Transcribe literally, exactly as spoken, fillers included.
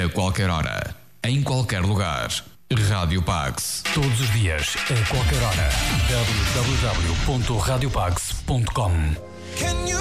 A qualquer hora, em qualquer lugar. Rádio Pax. Todos os dias, a qualquer hora. w w w ponto radio pax ponto com.